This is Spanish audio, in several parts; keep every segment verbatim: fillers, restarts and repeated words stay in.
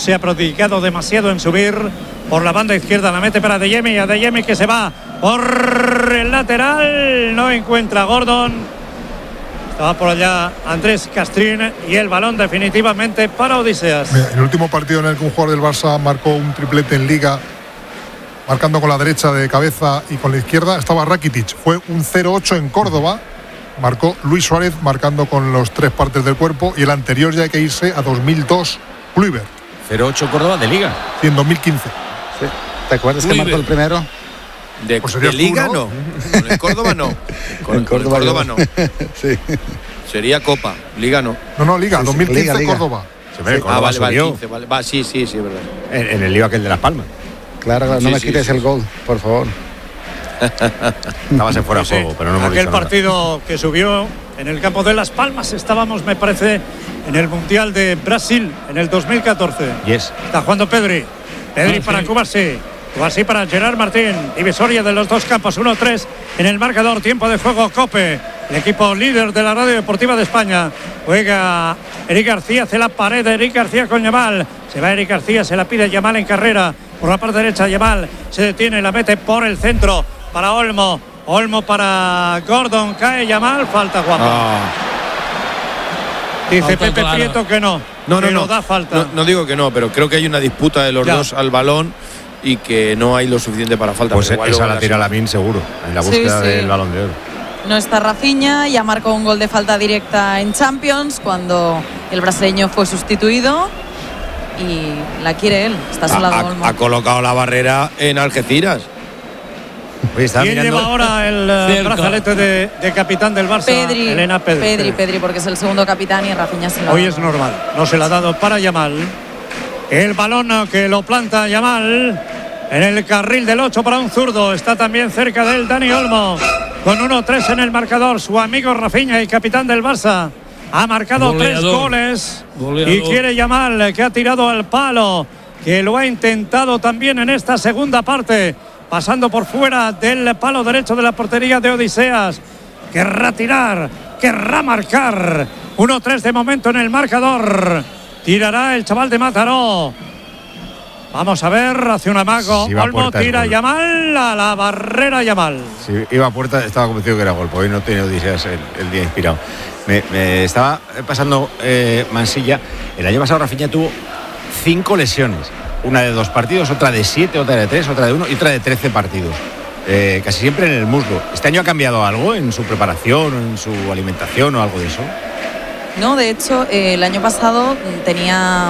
se ha prodigado demasiado en subir por la banda izquierda, la mete para Adeyemi, Adeyemi que se va por el lateral, no encuentra a Gordon, estaba por allá Andrés Castrín y el balón definitivamente para Odiseas. Mira, el último partido en el que un jugador del Barça marcó un triplete en Liga, marcando con la derecha de cabeza y con la izquierda, estaba Rakitic, fue un cero ocho en Córdoba, marcó Luis Suárez marcando con los tres partes del cuerpo, y el anterior ya hay que irse a dos mil dos, Kluivert. cero ocho Córdoba de Liga. Sí, en dos mil quince. Sí. ¿Te acuerdas que marcó el primero? De, Pues de Liga tú, ¿no? no. Con el Córdoba no. Con, En con el Córdoba, Córdoba no. Sí. Sería Copa. Liga no. No, no, Liga, Sí, sí, dos mil quince Liga, Liga. Córdoba. Se ve, Ah, Córdoba vale, vale, subió quince, vale. Va, sí, sí, sí, es verdad. en, en el lío aquel de Las Palmas. Claro, claro, no Sí, me sí, quites sí, el sí. gol, por favor. Estabas en fuera de Sí, juego, pero no hemos aquel dicho nada. partido que subió en el campo de Las Palmas, estábamos, me parece, en el Mundial de Brasil en el dos mil catorce. Yes. Está jugando Pedri. Pedri Ah, para sí. Cubarsí. Cubarsí para Gerard Martín. Divisoria de los dos campos. uno tres en el marcador. Tiempo de juego COPE. El equipo líder de la Radio Deportiva de España. Juega Eric García. Hace la pared de Eric García con Yamal. Se va Eric García. Se la pide Yamal en carrera. Por la parte derecha Yamal se detiene. La mete por el centro para Olmo. Olmo para Gordon. Cae Yamal. Falta guapa. Ah. Dice Falta Pepe clara. Prieto que no. No, no, que no. da falta. No, no digo que no, pero creo que hay una disputa de los Ya. dos al balón y que no hay lo suficiente para falta. Pues pero igual esa luego la la tira semana- Lamine seguro, en la Sí, búsqueda sí. del Balón de Oro. No está Rafinha, ya marcó un gol de falta directa en Champions cuando el brasileño fue sustituido y la quiere él. Está sola de Ha, Olmo. ha- ha colocado la barrera en Algeciras. Oye, estaba ¿Quién mirando. lleva ahora el eh, Cerca. brazalete de, de capitán del Barça? Pedri, Elena Pedri. Pedri, Pedri, porque es el segundo capitán y Rafinha se lo ha Hoy dado. es normal. No se la ha dado para Yamal. El balón que lo planta Yamal en el carril del ocho para un zurdo. Está también cerca de él Dani Olmo. Con uno tres en el marcador. Su amigo Rafinha y capitán del Barça. Ha marcado tres Goleador. goles. Goleador. Y quiere Yamal, que ha tirado al palo. Que lo ha intentado también en esta segunda parte. Pasando por fuera del palo derecho de la portería de Odiseas. Querrá tirar, querrá marcar. uno tres de momento en el marcador. Tirará el chaval de Mataró. Vamos a ver, hace un amago. Si va a Olmo puerta, es tira gol. Yamal a la barrera Yamal. Si iba a puerta, estaba convencido que era gol, porque hoy no tenía Odiseas el, el día inspirado. Me, me estaba pasando eh, Mansilla. El año pasado Rafinha tuvo cinco lesiones. Una de dos partidos, otra de siete, otra de tres, otra de uno y otra de trece partidos. Eh, casi siempre en el muslo. ¿Este año ha cambiado algo en su preparación, en su alimentación o algo de eso? No, de hecho, eh, el año pasado tenía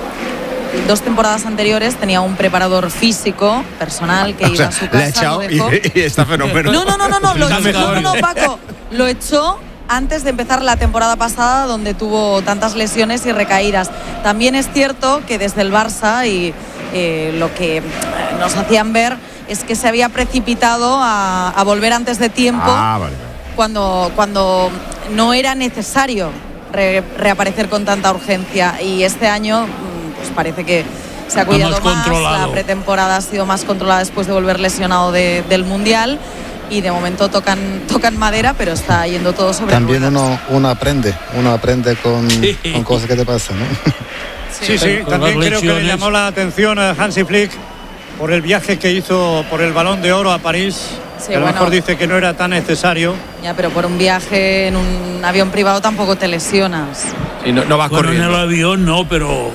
dos temporadas anteriores, tenía un preparador físico personal que O iba sea, a su le ha casa. echado lo y, dejó. y está fenómeno. No, no, no, no, no, lo Está echó, no, mejor. no, no, Paco, lo echó antes de empezar la temporada pasada, donde tuvo tantas lesiones y recaídas. También es cierto que desde el Barça y eh, lo que nos hacían ver es que se había precipitado a, a volver antes de tiempo, Ah, vale, vale. cuando, cuando no era necesario re- reaparecer con tanta urgencia. Y este año mm, pues parece que se ha Está cuidado más más, controlado. la pretemporada ha sido más controlada después de volver lesionado de- del Mundial. Y de momento tocan, tocan madera, pero está yendo todo sobre También ruedas. uno, uno aprende, uno aprende con, Sí. con cosas que te pasan, ¿no? Sí, sí, Con también las creo que le lesiones. llamó la atención a Hansi Flick por el viaje que hizo por el Balón de Oro a París. Sí, que a lo bueno. mejor dice que no era tan necesario. Ya, pero por un viaje en un avión privado tampoco te lesionas. Y no, no vas Bueno, en el corriendo. avión no, pero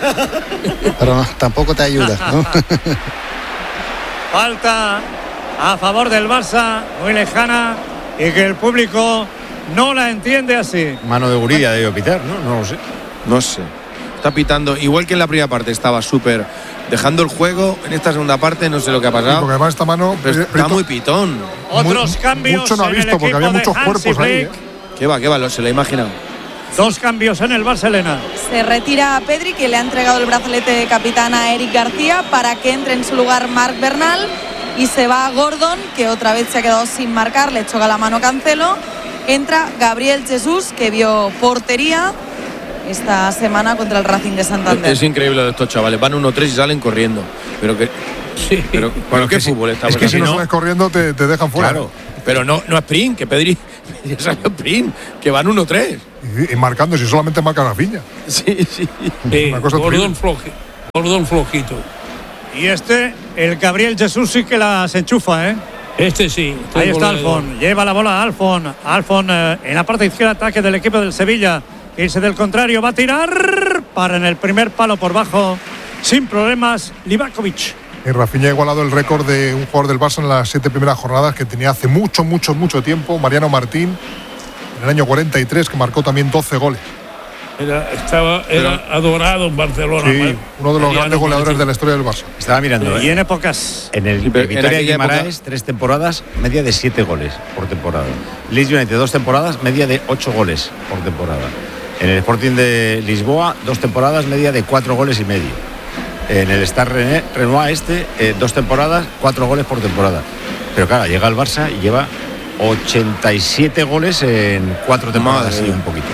Pero no, tampoco te ayuda, ¿no? Falta a favor del Barça, muy lejana, y que el público no la entiende así. Mano de Gurilla debió pitar, ¿no? No lo sé. No sé. Está pitando, igual que en la primera parte estaba súper dejando el juego. En esta segunda parte no sé lo que ha Sí, pasado. porque además esta mano Pero está Prieto, muy pitón. Otros Mu- cambios mucho no ha en visto, el porque equipo había de muchos Hansi cuerpos ahí, Flick. ¿eh? ¿Qué va, qué va? Lo- Se lo ha imaginado. Dos cambios en el Barcelona. Se retira a Pedri, que le ha entregado el brazalete de capitán a Eric García para que entre en su lugar Marc Bernal. Y se va Gordon, que otra vez se ha quedado sin marcar, le choca la mano Cancelo. Entra Gabriel Jesús, que vio portería esta semana contra el Racing de Santander. Es increíble lo de estos chavales. Van uno tres y salen corriendo. Pero que. sí. Pero, pero ¿qué que sí. fútbol está? Es que si no no, sales corriendo te, te dejan fuera. Claro. Pero no, no es sprint, que Pedri ya salió sprint, que van uno tres. Y, y marcando, si solamente marca Rafinha. Sí, sí. Sí, Una cosa Gordon terrible. floje. Gordon flojito. Y este, el Gabriel Jesús sí que las enchufa, ¿eh? Este sí. Este Ahí está goleador. Alfon, lleva la bola a Alfon. Alfon eh, en la parte izquierda, ataque del equipo del Sevilla. Que irse del contrario, va a tirar. Para en el primer palo por bajo, sin problemas, Livakovic. Y Rafinha ha igualado el récord de un jugador del Barça en las siete primeras jornadas que tenía hace mucho, mucho, mucho tiempo, Mariano Martín, en el año cuarenta y tres, que marcó también doce goles. Era, estaba, era Pero, adorado en Barcelona. Sí, ¿eh? uno de los Mariano grandes goleadores Martín. de la historia del Barça. Estaba mirando, Y ¿eh? en épocas. En el Sí, pero en Vitoria aquella Guimaraes, tres temporadas, media de siete goles por temporada. Leeds United, dos temporadas, media de ocho goles por temporada. En el Sporting de Lisboa, dos temporadas, media de cuatro goles y medio. En el Stade René, Renoir este, eh, dos temporadas, cuatro goles por temporada. Pero claro, llega al Barça y lleva ochenta y siete goles en cuatro temporadas y un poquito.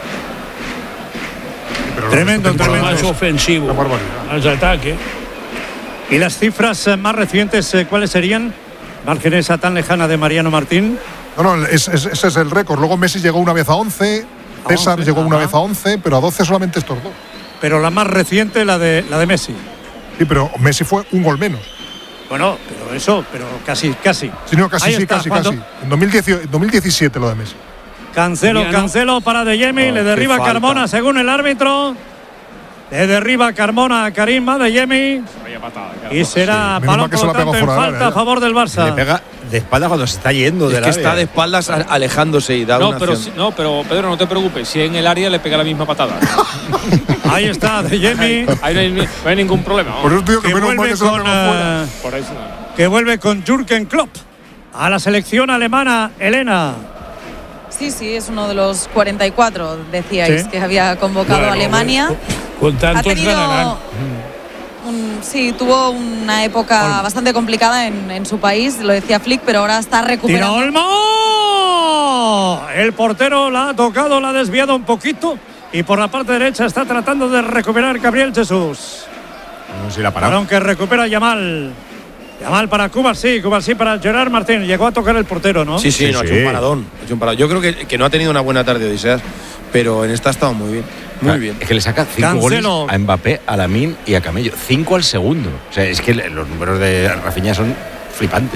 Pero Tremendo, los temporadas- tremendo. Más ofensivo. Una barbaridad. Más ataque. ¿Y las cifras eh, más recientes eh, cuáles serían? Margen esa tan lejana de Mariano Martín. No, no, es- es- ese es el récord. Luego Messi llegó una vez a once, César once, llegó una ajá. vez a once, pero a doce solamente estos dos. Pero la más reciente, la de, la de Messi. Sí, pero Messi fue un gol menos. Bueno, pero eso, pero casi, casi. Sí, no, casi, Ahí sí, está, casi, cuando- casi. En dos mil dieciocho, dos mil diecisiete lo de Messi. Cancelo, Mariano. Cancelo para De Jemi, Oh, le qué derriba falta. Carmona según el árbitro. Le derriba Carmona a Karim Adeyemi. Y será Menos balón mal que por se lo la pegó tanto en fuera del falta área, a favor del Le Barça. pega de espalda cuando se está yendo Es del que área. está de espaldas a- alejándose y da No una pero, acción. si- no, pero Pedro, no te preocupes. Si en el área le pega la misma patada. Ahí está De Jemi, Ahí no hay, ni- no hay ningún problema. Por eso te digo que que menos mal vuelve que se la con, pegó fuera. eh, Por eso. que vuelve con Jürgen Klopp a la selección alemana. Elena. Sí, sí, es uno de los cuarenta y cuatro, decíais, Sí. que había convocado Bueno, a Alemania. Con Ha tantos tenido ganarán. un- sí, tuvo una época Olmo. bastante complicada en, en su país, lo decía Flick, pero ahora está Tira recuperando. Olmo. El portero la ha tocado, la ha desviado un poquito. Y por la parte derecha está tratando de recuperar Gabriel Jesús. No sé si la ha parado. Balón que recupera Yamal. Yamal para Cubarsí, Cubarsí para Gerard Martín. Llegó a tocar el portero, ¿no? Sí, sí, Sí, no, ha sí. hecho un paradón. Ha hecho un paradón. Yo creo que, que no ha tenido una buena tarde, Odiseas, pero en esta ha estado muy bien. Muy bien. Es que le saca cinco Cancelo. goles a Mbappé, a Lamine y a Camello. Cinco al segundo. O sea, es que le- los números de Rafinha son flipantes.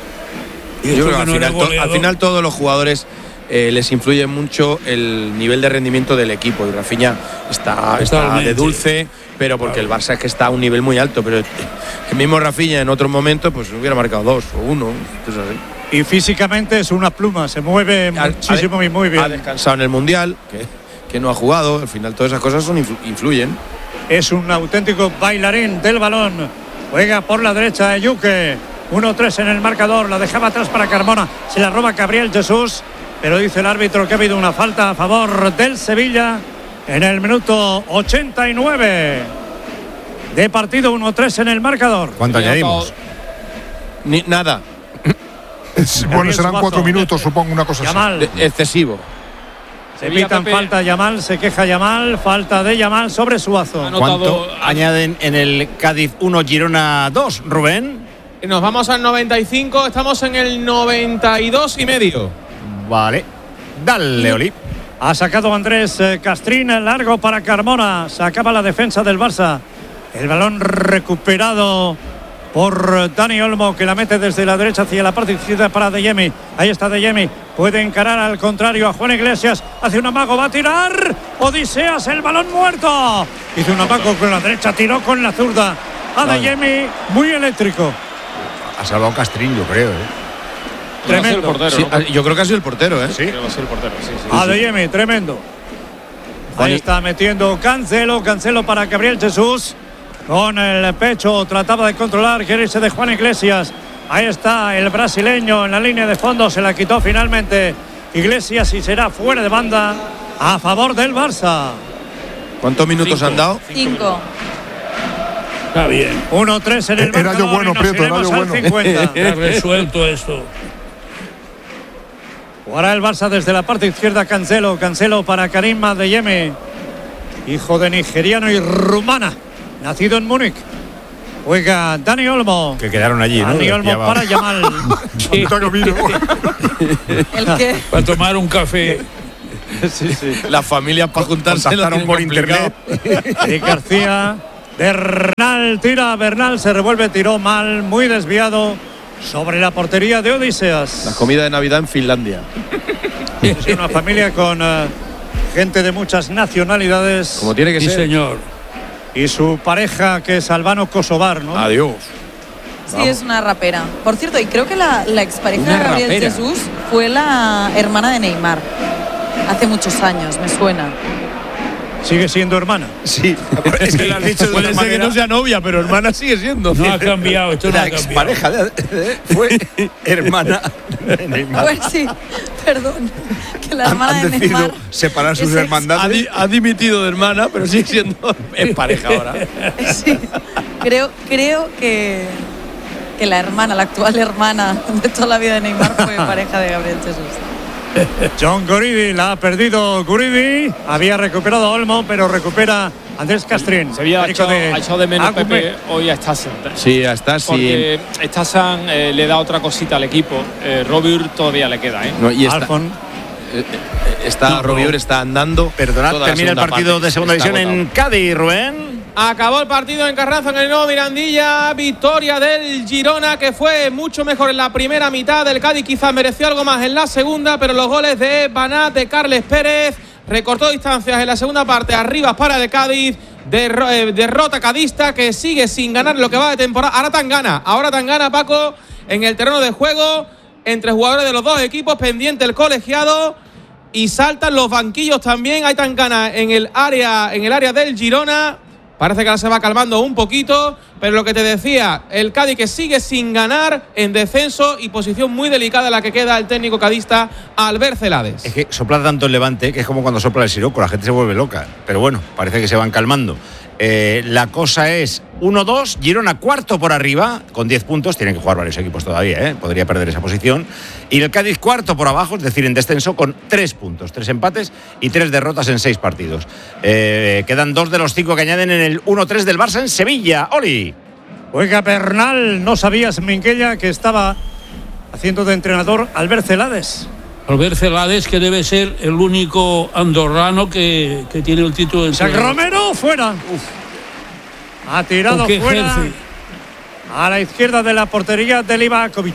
Yo Eso creo que que al no era final, to- al goleador. final todos los jugadores eh, les influye mucho el nivel de rendimiento del equipo. Y Rafinha está, está Totalmente. de dulce, pero porque el Barça es que está a un nivel muy alto. Pero el mismo Rafinha en otro momento pues hubiera marcado dos o uno. Cosas así. Y físicamente es una pluma, se mueve Ha- muchísimo ha- y muy Ha bien. descansado en el Mundial, que, que no ha jugado. Al final todas esas cosas son, influ- influyen. Es un auténtico bailarín del balón. Juega por la derecha Yuke. uno tres en el marcador. La dejaba atrás para Carmona. Se la roba Gabriel Jesús. Pero dice el árbitro que ha habido una falta a favor del Sevilla en el minuto ochenta y nueve de partido. uno tres en el marcador. ¿Cuánto Sí, añadimos? Ni, nada. Es- Bueno, serán Suazo. cuatro minutos, supongo, una cosa así. Yamal. De- excesivo. Se Sevilla, pitan Pepe. falta Yamal. Se queja Yamal. Falta de Yamal sobre Suazo. Ah, no. ¿Cuánto Anotado- añaden en el Cádiz uno, Girona dos, Rubén? Nos vamos al noventa y cinco, estamos en el noventa y dos y medio. Vale. Dale, Oli. Ha sacado Andrés eh, Castrín, largo para Carmona. Se acaba la defensa del Barça. El balón recuperado por Dani Olmo, que la mete desde la derecha hacia la parte izquierda para De Jemi. Ahí está De Jemi. Puede encarar al contrario a Juan Iglesias. Hace un amago, va a tirar. Odiseas, el balón muerto. Hizo un amago con la derecha, tiró con la zurda. A De Jemi, muy eléctrico. Ha salvado Castrín, yo creo. ¿eh? Tremendo. Va a ser el Sí, portero, ¿no? yo creo que ha sido el portero, ¿eh? Sí. Creo que va a ser el portero, sí, sí. A De Jemi, tremendo. Ahí Juani- está metiendo Cancelo, Cancelo para Gabriel Jesús. Con el pecho trataba de controlar, quiere irse de Juan Iglesias. Ahí está el brasileño en la línea de fondo, se la quitó finalmente Iglesias y será fuera de banda a favor del Barça. ¿Cuántos minutos Cinco. han dado? Cinco. Está bien. uno tres en el Era yo marcador bueno, y nos Prieto, era iremos yo al bueno. cincuenta. Está resuelto esto. Jugará el Barça desde la parte izquierda. Cancelo, Cancelo para Karim Adeyemi, hijo de nigeriano y rumana, nacido en Múnich. Juega Dani Olmo. Que quedaron allí, ¿no? Dani Les Olmo pillaba. para Yamal. Mitad camino. El que Para tomar un café. Las familias para juntarse lo Contactaron tienen por complicado. internet. Eric García. Bernal tira, Bernal se revuelve, tiró mal, muy desviado sobre la portería de Odiseas. La comida de Navidad en Finlandia. Es una familia con uh, gente de muchas nacionalidades. Como tiene que Sí, ser. señor. Y su pareja, que es albano-kosovar, ¿no? Adiós. Sí, Vamos. es una rapera. Por cierto, y creo que la, la expareja Una de Gabriel rapera. Jesús fue la hermana de Neymar. Hace muchos años, me suena. Sigue siendo hermana. Sí, es que lo has dicho de Puede una ser que manera. no sea novia, pero hermana sigue siendo. No ha cambiado, esto no La ha cambiado. expareja de, de- fue hermana de Neymar. Pues sí, perdón. Que la Han, hermana han de decidido Neymar separar sus es ex- Ha, hermandades. di- ha dimitido de hermana, pero sigue siendo es pareja ahora. Sí, creo, creo que, que la hermana, la actual hermana de toda la vida de Neymar fue pareja de Gabriel Jesús. John Guridi la ha perdido Guridi. Había recuperado a Olmo, pero recupera Andrés Castrín. Se había técnico echado, de ha echado de menos Agume. Pepe hoy a Stassen. Sí, hasta sí. Porque Stassen eh, le da otra cosita al equipo. Eh, Robert todavía le queda, ¿eh? No, y está, Alfon. eh, eh, está Robier está andando. Perdonad, toda la termina el segunda partido parte. de segunda Está división en agotado. Cádiz, Rubén. Acabó el partido en Carranza, en el nuevo Mirandilla. Victoria del Girona, que fue mucho mejor en la primera mitad. Del Cádiz quizás mereció algo más en la segunda, pero los goles de Banat, de Carles Pérez, recortó distancias en la segunda parte. Arriba para el Cádiz. Derro- eh, derrota cadista, que sigue sin ganar lo que va de temporada. Ahora tan gana, ahora tan gana Paco en el terreno de juego entre jugadores de los dos equipos, pendiente el colegiado. Y saltan los banquillos también. Hay tan gana en el área, en el área del Girona. Parece que ahora se va calmando un poquito, pero lo que te decía, el Cádiz que sigue sin ganar, en descenso y posición muy delicada en la que queda el técnico cadista Albert Celades. Es que sopla tanto el Levante que es como cuando sopla el siroco, la gente se vuelve loca. Pero bueno, parece que se van calmando. Eh, la cosa es uno dos, Girona cuarto por arriba, con diez puntos, tienen que jugar varios equipos todavía, ¿eh? Podría perder esa posición. Y el Cádiz cuarto por abajo, es decir, en descenso, con tres puntos, tres empates y tres derrotas en seis partidos. Eh, quedan dos de los cinco que añaden en el uno tres del Barça en Sevilla. ¡Oli! Juega Bernal. No sabías, Minquella, que estaba haciendo de entrenador Albert Celades. Albert Celades, que debe ser el único andorrano que, que tiene el título de Isaac entrenador. Romero fuera. Ha tirado Porque fuera ejerce. a la izquierda de la portería de Livakovic.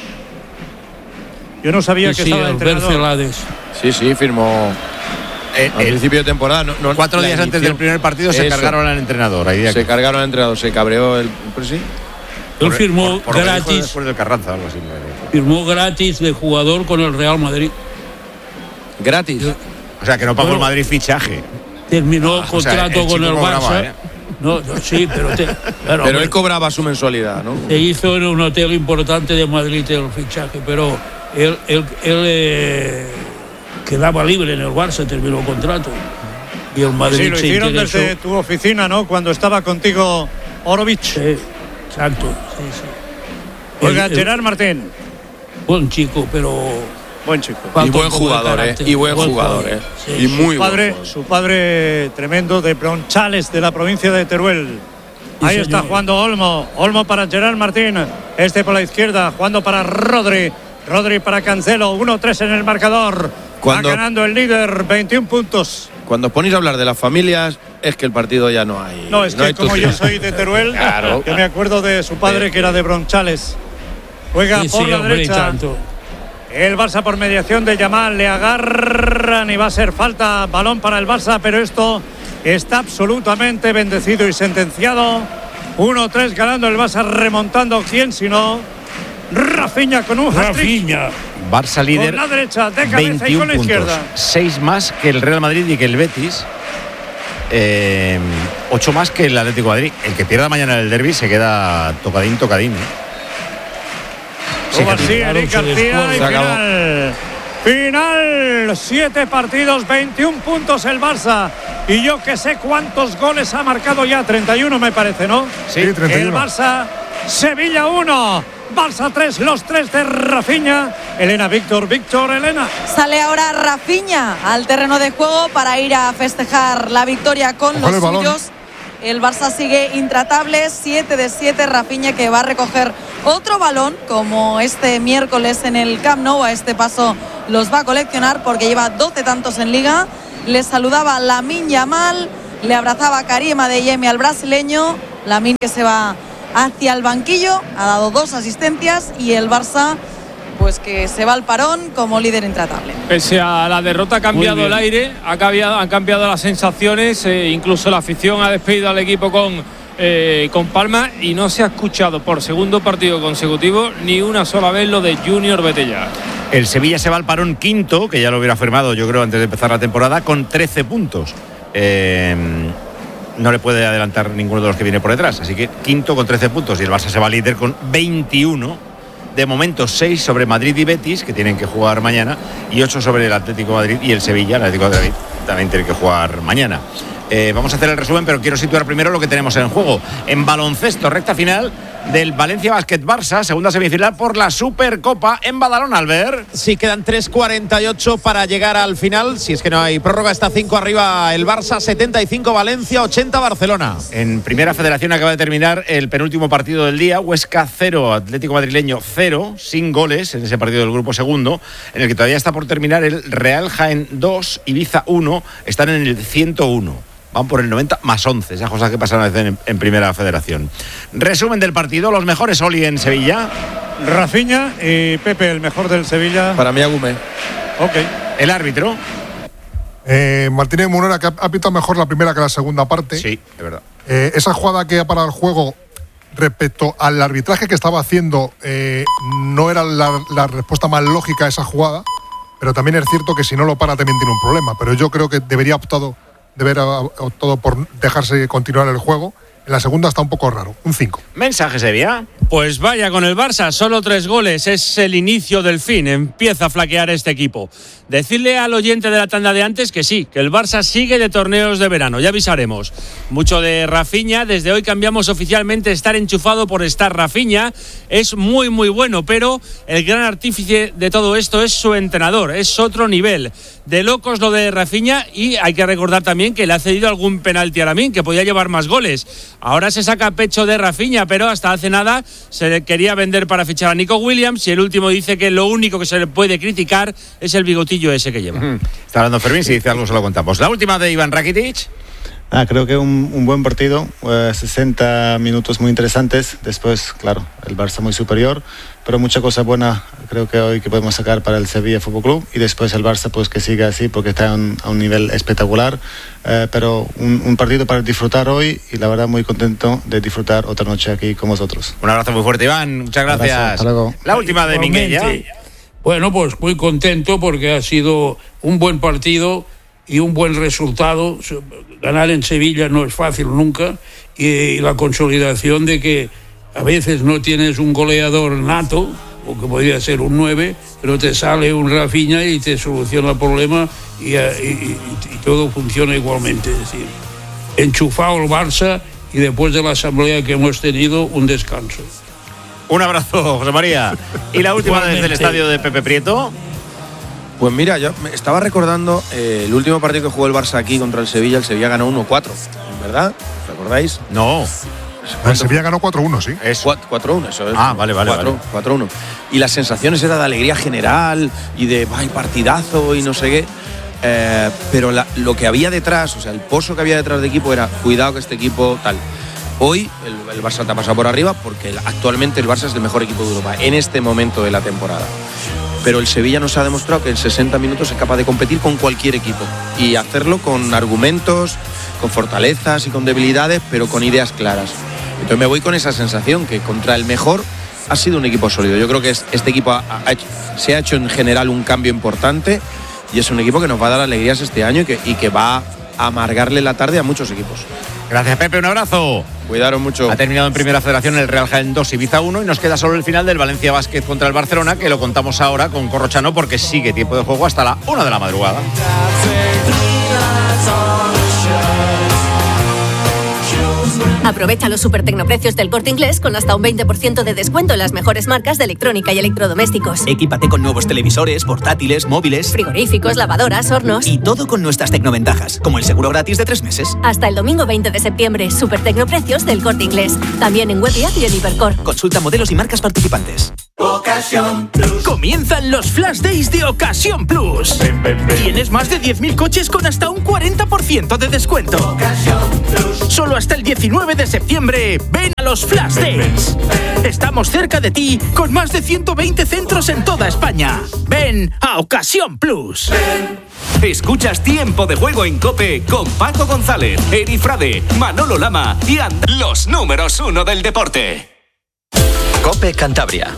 Yo no sabía Sí, que sí, estaba de Albert entrenador. Celades. Sí, sí, firmó Eh, al el- principio de temporada. No, no, cuatro la días antes inició. del primer partido se Eso. cargaron al entrenador. Ahí Se cargaron al entrenador, se cabreó el. Pues sí. Él firmó por, por lo que dijo gratis, después del Carranza, algo así. me- firmó gratis de jugador con el Real Madrid. Gratis. O sea, que no pagó el Bueno. Madrid fichaje. Terminó Ah, o sea, contrato el con chico el cobraba, Barça. ¿eh? No, no, sí, pero, te, claro, Pero hombre, él cobraba su mensualidad, ¿no? se hizo en un hotel importante de Madrid el fichaje, pero él, él, él eh, quedaba libre en el Barça, terminó contrato. Y el Madrid Sí, lo se hicieron interesó. desde tu oficina, ¿no? Cuando estaba contigo Orovic. Sí, exacto, sí, sí. Juega El- el- Gerard Martín. Buen chico, pero Buen chico. falta Y un buen poco de jugador, ¿eh? carácter. Y buen jugador, ¿eh? Sí, Y sí. muy Su padre, buen jugador. su padre tremendo de Bronchales, de la provincia de Teruel. Sí, Ahí está señor. jugando Olmo. Olmo para Gerard Martín. Este por la izquierda, jugando para Rodri. Rodri para Cancelo. uno tres en el marcador. Cuando- Va ganando el líder, veintiún puntos. Cuando os ponéis a hablar de las familias, es que el partido ya no hay. No, es que hay como tu- yo soy de Teruel, Claro. yo me acuerdo de su padre que era de Bronchales. Juega Sí, por sí, la hombre, y derecha. tanto. El Barça por mediación de Yamal, le agarran y va a ser falta, balón para el Barça, pero esto está absolutamente bendecido y sentenciado. uno tres ganando el Barça, remontando, ¿quién si no? Rafinha con un hat-trick. Rafinha. Barça líder. Con la derecha, de cabeza y veintiún con la puntos, izquierda. seis más que el Real Madrid y que el Betis. Eh, ocho más que el Atlético de Madrid. El que pierda mañana el derbi se queda tocadín, tocadín. ¿eh? Sí, Como que- así, claro, Eric se García descuelga. y Se acabó. final. Final, siete partidos, veintiún puntos el Barça. Y yo que sé cuántos goles ha marcado ya, treinta y uno me parece, ¿no? Sí, treinta y El uno. Barça, Sevilla uno, Barça tres, los tres de Rafinha. Elena, Víctor, Víctor, Elena. Sale ahora Rafinha al terreno de juego para ir a festejar la victoria con Ojalá los el balón. suyos. El Barça sigue intratable, siete de siete. Rafinha que va a recoger otro balón, como este miércoles en el Camp Nou. A este paso los va a coleccionar porque lleva doce tantos en Liga. Le saludaba Lamine Yamal. le abrazaba Karim Adeyemi al brasileño. Lamine, que se va hacia el banquillo, ha dado dos asistencias, y el Barça pues que se va al parón como líder intratable. Pese a la derrota ha cambiado el aire, ha cambiado, han cambiado las sensaciones, eh, incluso la afición ha despedido al equipo con, eh, con palmas, y no se ha escuchado por segundo partido consecutivo ni una sola vez lo de Junior Betella. El Sevilla se va al parón quinto, que ya lo hubiera firmado yo creo antes de empezar la temporada, con trece puntos. Eh, no le puede adelantar ninguno de los que viene por detrás, así que quinto con trece puntos, y el Barça se va líder con veintiuno. De momento seis sobre Madrid y Betis, que tienen que jugar mañana, y ocho sobre el Atlético de Madrid y el Sevilla. El Atlético de Madrid también tiene que jugar mañana. Eh, vamos a hacer el resumen, pero quiero situar primero lo que tenemos en juego. En baloncesto, recta final del Valencia Basket Barça, segunda semifinal por la Supercopa en Badalona, Albert. Sí, quedan tres cuarenta y ocho para llegar al final. Si es que no hay prórroga, está cinco arriba el Barça, setenta y cinco Valencia, ochenta Barcelona. En Primera Federación acaba de terminar el penúltimo partido del día. Huesca cero, Atlético Madrileño cero, sin goles en ese partido del grupo segundo, en el que todavía está por terminar el Real Jaén dos, Ibiza uno, están en el ciento uno. Van por el noventa más once, esas cosas que pasan a veces en, en Primera Federación. Resumen del partido, los mejores Oli en Sevilla. Rafinha y Pepe, el mejor del Sevilla. Para mí, Agumé. Ok. El árbitro. Eh, Martínez Munera, que ha, ha pitado mejor la primera que la segunda parte. Sí, es verdad. Eh, esa jugada que ha parado el juego respecto al arbitraje que estaba haciendo, eh, no era la, la respuesta más lógica a esa jugada, pero también es cierto que si no lo para también tiene un problema. Pero yo creo que debería optado de haber optado por dejarse continuar el juego. En la segunda está un poco raro, un cinco. Mensaje, Sevilla. Pues vaya con el Barça, solo tres goles, es el inicio del fin, empieza a flaquear este equipo. Decirle al oyente de la tanda de antes que sí, que el Barça sigue de torneos de verano, ya avisaremos. Mucho de Rafinha, desde hoy cambiamos oficialmente estar enchufado por estar Rafinha, es muy muy bueno, pero el gran artífice de todo esto es su entrenador, es otro nivel. De locos lo de Rafinha, y hay que recordar también que le ha cedido algún penalti a Lamine, que podía llevar más goles. Ahora se saca pecho de Rafinha, pero hasta hace nada se le quería vender para fichar a Nico Williams, y el último dice que lo único que se le puede criticar es el bigotillo ese que lleva. Uh-huh. Está hablando Fermín, si dice algo se lo contamos. La última de Iván Rakitic. Ah, creo que un, un buen partido, eh, sesenta minutos muy interesantes. Después, claro, el Barça muy superior, pero mucha cosa buena creo que hoy que podemos sacar para el Sevilla Fútbol Club, y después el Barça pues que siga así porque está a un, a un nivel espectacular, eh, pero un, un partido para disfrutar hoy, y la verdad muy contento de disfrutar otra noche aquí con vosotros. Un abrazo muy fuerte, Iván, muchas gracias. Abrazo, hasta luego. La última de Miguel ya. Bueno, pues muy contento porque ha sido un buen partido y un buen resultado. Ganar en Sevilla no es fácil nunca, y la consolidación de que a veces no tienes un goleador nato, o que podría ser un nueve, pero te sale un Rafinha y te soluciona el problema, y, y, y, y todo funciona igualmente. Es decir, enchufado el Barça, y después de la asamblea que hemos tenido, un descanso. Un abrazo, José María. Y la última desde el estadio de Pepe Prieto. Pues mira, yo me estaba recordando eh, el último partido que jugó el Barça aquí contra el Sevilla. El Sevilla ganó uno cuatro, ¿verdad? ¿Os acordáis? No. El Sevilla ganó cuatro uno, sí. Es cuatro uno, eso es. Ah, vale, vale. cuatro uno. Y las sensaciones eran de alegría general y de ¡ay, partidazo! Y no sé qué. Eh, pero la, lo que había detrás, o sea, el pozo que había detrás del equipo era cuidado que este equipo tal. Hoy el, el Barça te ha pasado por arriba porque el, actualmente el Barça es el mejor equipo de Europa en este momento de la temporada. Pero el Sevilla nos ha demostrado que en sesenta minutos es capaz de competir con cualquier equipo y hacerlo con argumentos, con fortalezas y con debilidades, pero con ideas claras. Entonces me voy con esa sensación que contra el mejor ha sido un equipo sólido. Yo creo que es, este equipo ha, ha hecho, se ha hecho en general un cambio importante, y es un equipo que nos va a dar alegrías este año y que, y que va a amargarle la tarde a muchos equipos. Gracias, Pepe, un abrazo. Cuidaros mucho. Ha terminado en Primera Federación el Real Jaén dos, Ibiza uno, y nos queda solo el final del Valencia Basket contra el Barcelona, que lo contamos ahora con Corrochano porque sigue tiempo de juego hasta la una de la madrugada. Aprovecha los super tecnoprecios del Corte Inglés con hasta un veinte por ciento de descuento en las mejores marcas de electrónica y electrodomésticos. Equípate con nuevos televisores, portátiles, móviles, frigoríficos, lavadoras, hornos. Y todo con nuestras tecnoventajas, como el seguro gratis de tres meses. Hasta el domingo veinte de septiembre, super tecnoprecios del Corte Inglés. También en web y app y en Hipercor. Consulta modelos y marcas participantes. Ocasión Plus. Comienzan los Flash Days de Ocasión Plus. Ven, ven, ven. Tienes más de diez mil coches con hasta un cuarenta por ciento de descuento. Ocasión Plus. Solo hasta el diecinueve de septiembre. Ven a los Flash ven, Days. Ven, ven. Estamos cerca de ti con más de ciento veinte centros en toda España. Ven a Ocasión Plus. Ven. Escuchas Tiempo de Juego en COPE con Paco González, Eri Frade, Manolo Lama y And- los números uno del deporte. COPE Cantabria.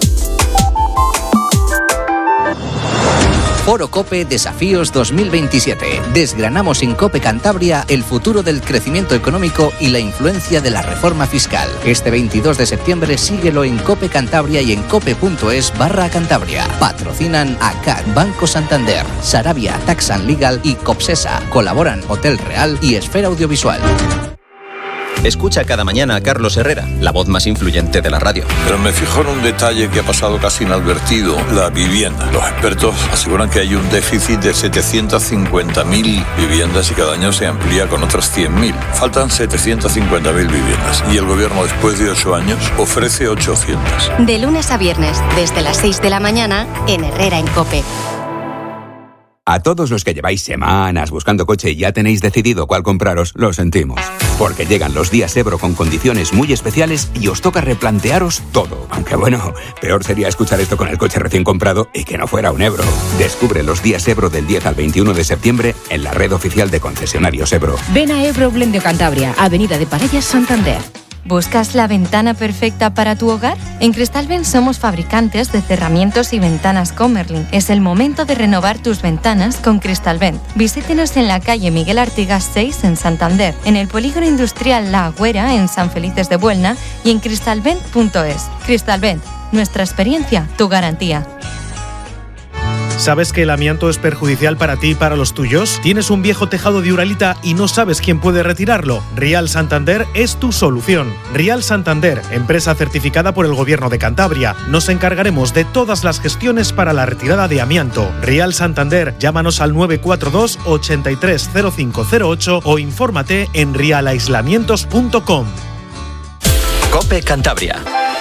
Foro COPE Desafíos dos mil veintisiete. Desgranamos en COPE Cantabria el futuro del crecimiento económico y la influencia de la reforma fiscal. Este veintidós de septiembre síguelo en COPE Cantabria y en cope.es barra Cantabria. Patrocinan A C A C, Banco Santander, Sarabia, Tax and Legal y Copsesa. Colaboran Hotel Real y Esfera Audiovisual. Escucha cada mañana a Carlos Herrera, la voz más influyente de la radio. Pero me fijo en un detalle que ha pasado casi inadvertido, la vivienda. Los expertos aseguran que hay un déficit de setecientas cincuenta mil viviendas y cada año se amplía con otras cien mil. Faltan setecientas cincuenta mil viviendas y el gobierno, después de ocho años, ofrece ochocientas. De lunes a viernes, desde las seis de la mañana, en Herrera en COPE. A todos los que lleváis semanas buscando coche y ya tenéis decidido cuál compraros, lo sentimos. Porque llegan los días Ebro con condiciones muy especiales y os toca replantearos todo. Aunque bueno, peor sería escuchar esto con el coche recién comprado y que no fuera un Ebro. Descubre los días Ebro del diez al veintiuno de septiembre en la red oficial de concesionarios Ebro. Ven a Ebro Blend de Cantabria, Avenida de Parellas, Santander. ¿Buscas la ventana perfecta para tu hogar? En Cristalvent somos fabricantes de cerramientos y ventanas Comerlin. Es el momento de renovar tus ventanas con Cristalvent. Visítenos en la calle Miguel Artigas seis en Santander, en el polígono industrial La Agüera en San Felices de Buelna y en cristalvent punto es. Cristalvent, nuestra experiencia, tu garantía. ¿Sabes que el amianto es perjudicial para ti y para los tuyos? ¿Tienes un viejo tejado de Uralita y no sabes quién puede retirarlo? Rial Santander es tu solución. Rial Santander, empresa certificada por el Gobierno de Cantabria. Nos encargaremos de todas las gestiones para la retirada de amianto. Rial Santander, llámanos al nueve cuatro dos, ochenta y tres, cero cinco cero ocho o infórmate en rial aislamientos punto com. COPE Cantabria.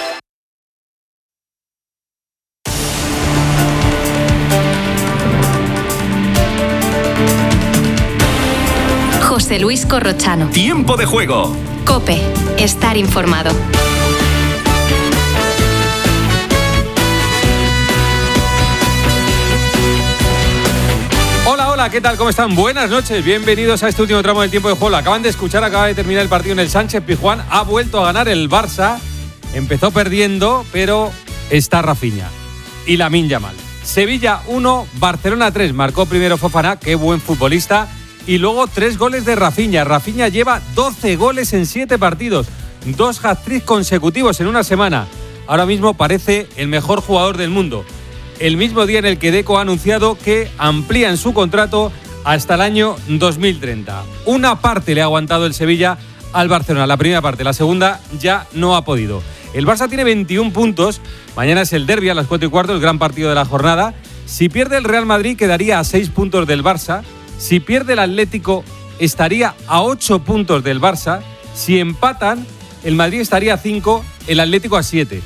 José Luis Corrochano. Tiempo de Juego. COPE. Estar informado. Hola, hola, ¿qué tal? ¿Cómo están? Buenas noches, bienvenidos a este último tramo del Tiempo de Juego. Acaban de escuchar, acaba de terminar el partido en el Sánchez Pizjuán. Ha vuelto a ganar el Barça. Empezó perdiendo, pero está Rafinha y Lamine Yamal. Sevilla uno, Barcelona tres. Marcó primero Fofana, qué buen futbolista. Y luego tres goles de Rafinha. Rafinha lleva doce goles en siete partidos. Dos hat-tricks consecutivos en una semana. Ahora mismo parece el mejor jugador del mundo. El mismo día en el que Deco ha anunciado que amplían su contrato hasta el año dos mil treinta. Una parte le ha aguantado el Sevilla al Barcelona, la primera parte. La segunda ya no ha podido. El Barça tiene veintiún puntos. Mañana es el derbi a las cuatro y cuarto, el gran partido de la jornada. Si pierde el Real Madrid quedaría a seis puntos del Barça. Si pierde el Atlético, estaría a ocho puntos del Barça. Si empatan, el Madrid estaría a cinco, el Atlético a siete.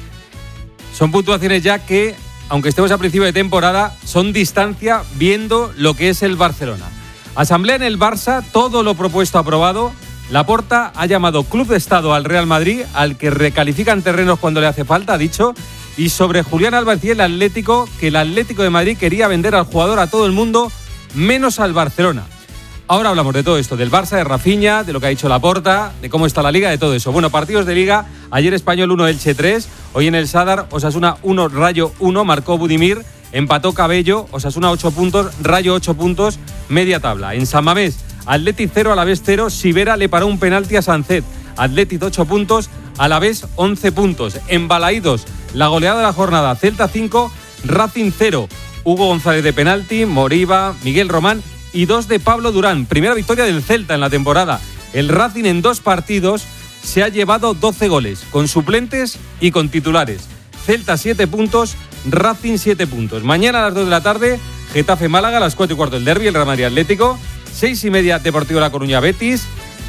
Son puntuaciones ya que, aunque estemos a principio de temporada, son distancia viendo lo que es el Barcelona. Asamblea en el Barça, todo lo propuesto aprobado. Laporta ha llamado Club de Estado al Real Madrid, al que recalifican terrenos cuando le hace falta, ha dicho. Y sobre Julián Álvarez y el Atlético, que el Atlético de Madrid quería vender al jugador a todo el mundo, menos al Barcelona. Ahora hablamos de todo esto, del Barça, de Rafinha, de lo que ha dicho Laporta, de cómo está la Liga, de todo eso. Bueno, partidos de Liga, ayer Español uno, Elche tres, hoy en el Sadar, Osasuna uno, Rayo uno, marcó Budimir, empató Cabello, Osasuna ocho puntos, Rayo ocho puntos, media tabla. En San Mamés, Athletic cero, Alavés cero, Sivera le paró un penalti a Sancet, Athletic ocho puntos, Alavés once puntos. En Balaídos, la goleada de la jornada, Celta cinco, Racing cero. Hugo González de penalti, Moriba, Miguel Román y dos de Pablo Durán. Primera victoria del Celta en la temporada. El Racing en dos partidos se ha llevado doce goles, con suplentes y con titulares. Celta siete puntos, Racing siete puntos. Mañana a las dos de la tarde, Getafe Málaga, a las cuatro y cuarto el derbi, el Real Madrid Atlético. seis y media Deportivo La Coruña Betis.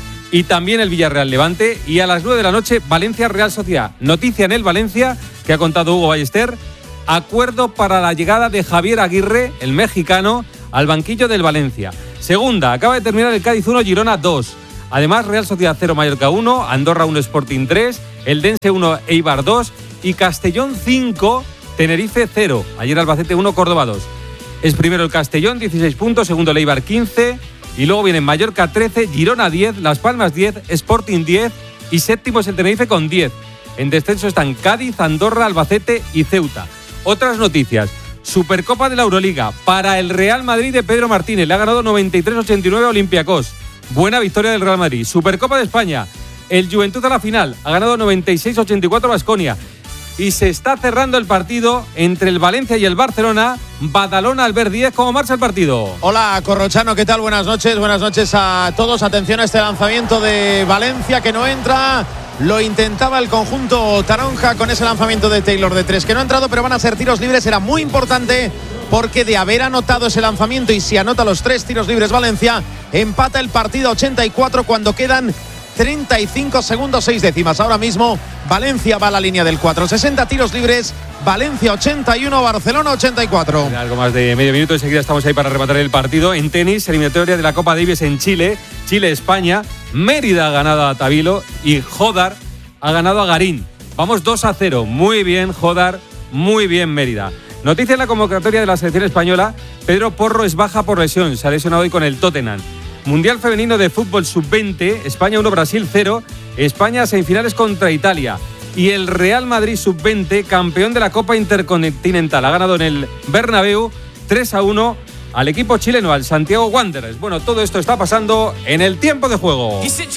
Y también el Villarreal Levante. Y a las nueve de la noche, Valencia Real Sociedad. Noticia en el Valencia, que ha contado Hugo Ballester. acuerdo para la llegada de Javier Aguirre, el mexicano, al banquillo del Valencia. Segunda, acaba de terminar el Cádiz uno, Girona dos. Además, Real Sociedad cero, Mallorca uno, Andorra uno, Sporting tres, Eldense uno, Eibar dos y Castellón cinco, Tenerife cero. Ayer Albacete uno, Córdoba dos. Es primero el Castellón, dieciséis puntos, segundo el Eibar quince y luego vienen Mallorca trece, Girona diez, Las Palmas diez, Sporting diez y séptimo es el Tenerife con diez. En descenso están Cádiz, Andorra, Albacete y Ceuta. Otras noticias. Supercopa de la Euroliga para el Real Madrid de Pedro Martínez. Le ha ganado noventa y tres a ochenta y nueve a Olympiacos. Buena victoria del Real Madrid. Supercopa de España. El Juventud a la final. Ha ganado noventa y seis a ochenta y cuatro a Baskonia. Y se está cerrando el partido entre el Valencia y el Barcelona. Badalona Albert diez. ¿Cómo marcha el partido? Hola, Corrochano, ¿qué tal? Buenas noches. Buenas noches a todos. Atención a este lanzamiento de Valencia que no entra. Lo intentaba el conjunto Taronja con ese lanzamiento de Taylor de tres que no ha entrado, pero van a ser tiros libres. Era muy importante porque de haber anotado ese lanzamiento y si anota los tres tiros libres Valencia, empata el partido ochenta y cuatro cuando quedan treinta y cinco segundos, seis décimas. Ahora mismo Valencia va a la línea del cuatro. sesenta tiros libres, Valencia ochenta y uno, Barcelona ochenta y cuatro. Algo más de medio minuto, enseguida estamos ahí para rematar el partido. En tenis, eliminatoria de la Copa Davis en Chile, Chile-España. Mérida ha ganado a Tabilo y Jodar ha ganado a Garín. Vamos dos a cero. Muy bien, Jodar, muy bien, Mérida. Noticia en la convocatoria de la selección española. Pedro Porro es baja por lesión. Se ha lesionado hoy con el Tottenham. Mundial femenino de fútbol sub veinte. España uno, Brasil cero. España semifinales contra Italia. Y el Real Madrid sub veinte, campeón de la Copa Intercontinental. Ha ganado en el Bernabéu tres a uno al equipo chileno, al Santiago Wanderers. Bueno, todo esto está pasando en el tiempo de juego.